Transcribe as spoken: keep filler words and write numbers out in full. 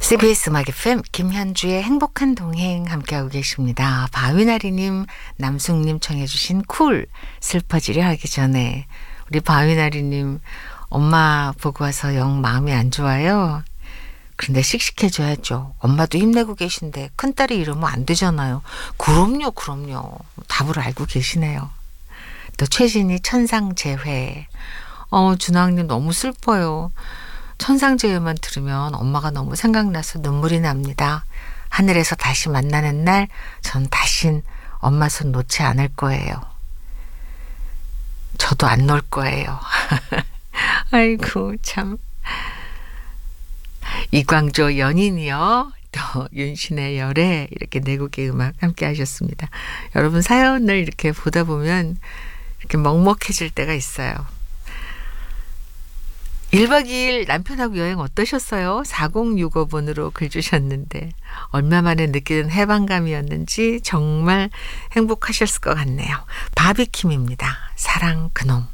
씨비에스 음악 에프엠 김현주의 행복한 동행 함께하고 계십니다. 바위나리님, 남숙님 청해 주신 쿨 슬퍼지려 하기 전에. 우리 바위나리님, 엄마 보고 와서 영 마음이 안 좋아요. 그런데 씩씩해줘야죠. 엄마도 힘내고 계신데 큰딸이 이러면 안 되잖아요. 그럼요 그럼요. 답을 알고 계시네요. 또 최진이 천상재회. 어 준왕님 너무 슬퍼요. 천상재회만 들으면 엄마가 너무 생각나서 눈물이 납니다. 하늘에서 다시 만나는 날 전 다신 엄마 손 놓지 않을 거예요. 저도 안 놓을 거예요. 아이고 참. 이광조 연인이요. 또 윤신의 열애 이렇게 네 곡의 음악 함께 하셨습니다. 여러분 사연을 이렇게 보다 보면 이렇게 먹먹해질 때가 있어요. 일박 이일 남편하고 여행 어떠셨어요? 사공육오 번으로 글 주셨는데 얼마 만에 느끼는 해방감이었는지 정말 행복하셨을 것 같네요. 바비킴입니다. 사랑 그놈.